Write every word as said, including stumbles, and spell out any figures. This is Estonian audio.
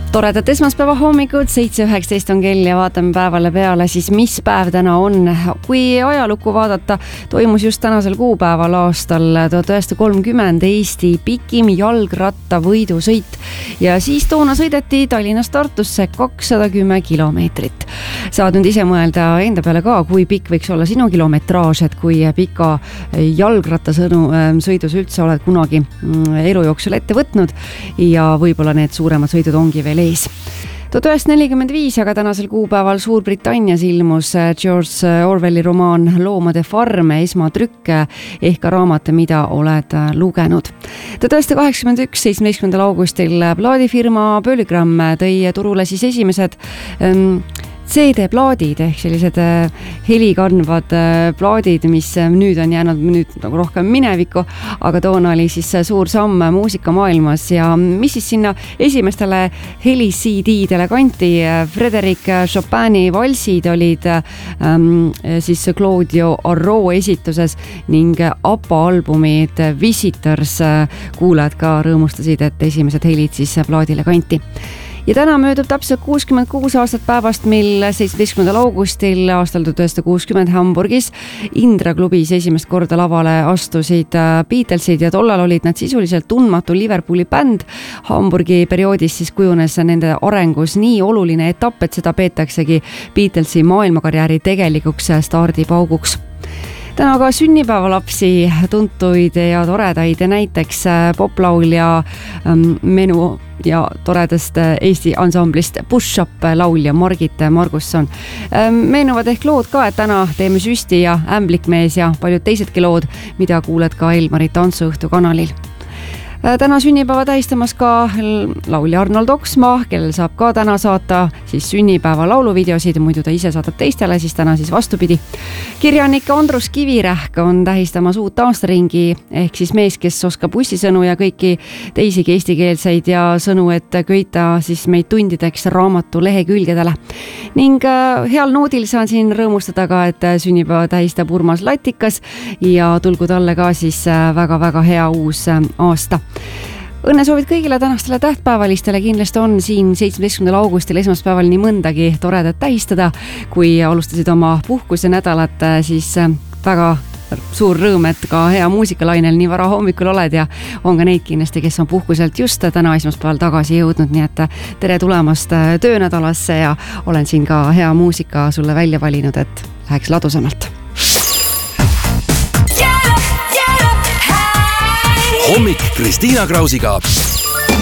Toredat esmaspäeva hommikud, seitse üheksateist on kell ja vaatame päevale peale siis, mis päev täna on. Kui ajalukku vaadata, toimus just tänasel kuupäeval aastal tuhat üheksasada kolmkümmend Eesti pikim jalgratta võidusõit ja siis toona sõideti Tallinnast Tartusse kakssada kümme kilomeetrit. Saad nüüd ise mõelda enda peale ka, kui pikk võiks olla sinu kilometraaž, et kui pika jalgrattasõnu sõidus üldse oled kunagi elu jooksul ette võtnud ja võib-olla need suuremad sõidud ongi veel ees. tuhat üheksasada nelikümmend viis, aga tänasel kuupäeval Suurbritannias ilmus George Orwelli romaan Loomade farm esmatrükk ehk ka raamat, mida oled lugenud. tuhat üheksasada kaheksakümmend üks, seitsmeteistkümnendal augustil plaadifirma Polygram tõi turule siis esimesed ähm, C D-plaadid ehk sellised helikandvad plaadid, mis nüüd on jäänud nüüd nagu rohkem minevikku, aga toona oli siis suur samm muusikamaailmas ja mis siis sinna esimestele heli C D-dele kanti. Frédéric Chopini valsid olid ähm, siis Claudio Arro esituses ning ABBA albumid Visitors kuulajad ka rõõmustasid, et esimesed helid siis plaadile kanti. Ja täna möödub täpselt kuuskümmend kuus aastat päevast, mil seitsmeteistkümnendal augustil aastal tuhat üheksasada kuuskümmend Hamburgis Indra klubis esimest korda lavale astusid Beatlesid ja tollal olid nad sisuliselt tundmatu Liverpooli bänd. Hamburgi perioodis siis kujunes nende arengus nii oluline etapp, et seda peetaksegi Beatlesi maailmakarjääri tegelikuks stardipauguks. Täna ka sünnipäevalapsi, tuntuid ja toredaid, näiteks poplaulja Menu ja toredast Eesti ansamblist Push Up laulja Margit Margusson. Meenuvad ehk lood ka, et täna teeme süsti ja ämblikmees ja paljud teisedki lood, mida kuuled ka Elmari tantsuõhtu kanalil. Täna sünnipäeva tähistamas ka laulja Arnold Oksmaa, kellel saab ka täna saata siis sünnipäeva lauluvideosid, muidu ta ise saatab teistele, siis täna siis vastupidi. Kirjanik Andrus Kivirähk on tähistamas uut aastaringi ehk siis mees, kes oskab bussisõnu ja kõiki teisigi eestikeelseid ja sõnu, et köita siis meid tundideks raamatu lehekülgedele. Ning heal noodil saan siin rõõmustada ka, et sünnipäeva tähistab Urmas Latikas ja tulgu talle ka siis väga-väga hea uus aasta. Õnne soovid kõigile tänastele tähtpäevalistele, kindlasti on siin seitsmeteistkümnendal augustil esmaspäeval nii mõndagi toredat tähistada, kui alustasid oma puhkuse nädalat, siis väga suur rõõm, et ka hea muusikalainel nii vara hommikul oled ja on ka neid kindlasti, kes on puhkuselt just täna esmaspäeval tagasi jõudnud, nii et tere tulemast töönädalasse ja olen siin ka hea muusika sulle välja valinud, et läheks ladusamalt. Hommik Kristiina Krausiga